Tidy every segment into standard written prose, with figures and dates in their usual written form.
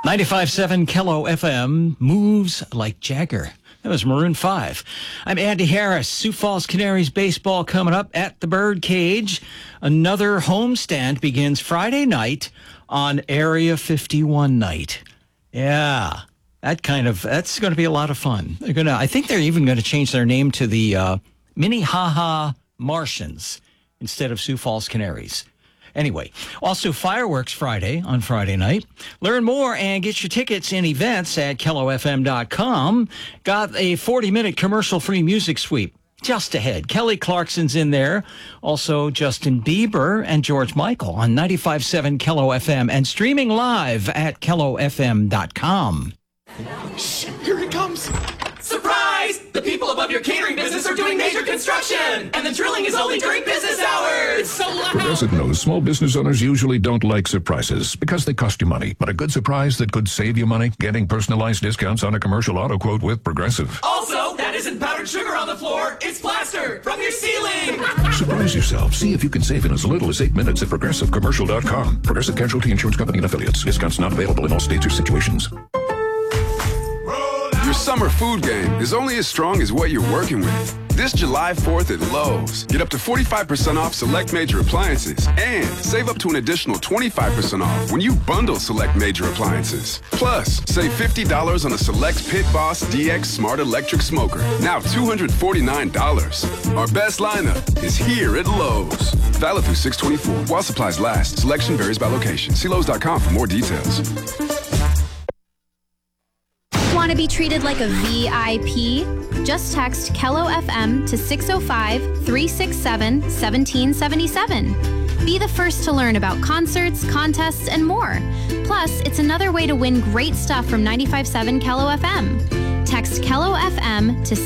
95.7 Kello FM moves like Jagger. That was Maroon 5. I'm Andy Harris. Sioux Falls Canaries baseball coming up at the Birdcage. Another homestand begins Friday night on Area 51 night. Yeah, that's going to be a lot of fun. I think they're even going to change their name to the Minnehaha Martians instead of Sioux Falls Canaries. Anyway, also fireworks Friday on Friday night. Learn more and get your tickets and events at KelloFM.com. Got a 40-minute commercial-free music sweep just ahead. Kelly Clarkson's in there. Also, Justin Bieber and George Michael on 95.7 Kello FM and streaming live at KelloFM.com. Shh, here it comes. Surprise! The people above your catering business are doing major construction, and the drilling is only during business hours. It's so loud. Progressive knows small business owners usually don't like surprises because they cost you money. But a good surprise that could save you money? Getting personalized discounts on a commercial auto quote with Progressive. Also, that isn't powdered sugar on the floor. It's plaster from your ceiling. Surprise yourself. See if you can save in as little as 8 minutes at ProgressiveCommercial.com. Progressive Casualty Insurance Company and Affiliates. Discounts not available in all states or situations. Your summer food game is only as strong as what you're working with. This July 4th at Lowe's, get up to 45% off select major appliances and save up to an additional 25% off when you bundle select major appliances. Plus, save $50 on a select Pit Boss DX Smart Electric Smoker, now $249. Our best lineup is here at Lowe's. Valid through 6/24 while supplies last. Selection varies by location. See Lowe's.com for more details. Want to be treated like a VIP? Just text Kello FM to 605-367-1777. Be the first to learn about concerts, contests, and more. Plus, it's another way to win great stuff from 95.7 Kello FM. Text Kello FM to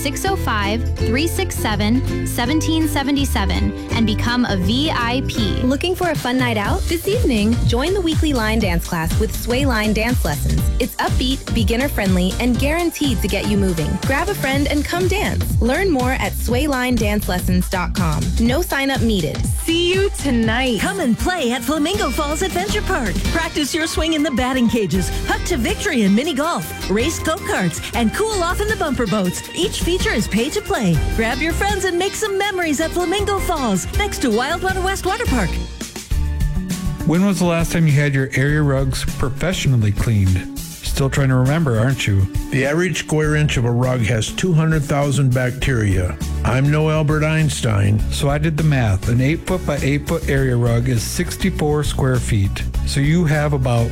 605-367-1777 and become a VIP. Looking for a fun night out? This evening, join the weekly line dance class with Sway Line Dance Lessons. It's upbeat, beginner-friendly, and guaranteed to get you moving. Grab a friend and come dance. Learn more at swaylinedancelessons.com. No sign-up needed. See you tonight. Come and play at Flamingo Falls Adventure Park. Practice your swing in the batting cages, putt to victory in mini golf, race go-karts, and cool off in the bumper boats. Each feature is pay to play. Grab your friends and make some memories at Flamingo Falls, next to Wildwater West Water Park. When was the last time you had your area rugs professionally cleaned? Still trying to remember, aren't you? The average square inch of a rug has 200,000 bacteria. I'm no Albert Einstein. So I did the math. An 8-foot by 8-foot area rug is 64 square feet. So you have about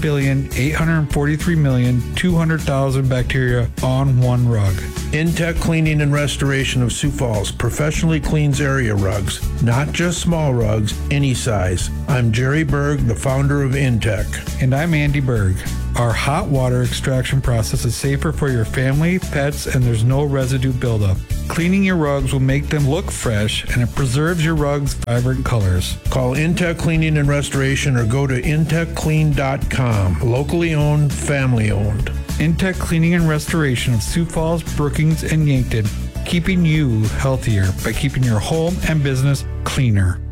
1,843,200,000 bacteria on one rug. Intech Cleaning and Restoration of Sioux Falls professionally cleans area rugs, not just small rugs, any size. I'm Jerry Berg, the founder of Intech. And I'm Andy Berg. Our hot water extraction process is safer for your family, pets, and there's no residue buildup. Cleaning your rugs will make them look fresh, and it preserves your rugs' vibrant colors. Call Intech Cleaning and Restoration or go to intechclean.com. Locally owned, family owned. Intech Cleaning and Restoration of Sioux Falls, Brookings, and Yankton, keeping you healthier by keeping your home and business cleaner.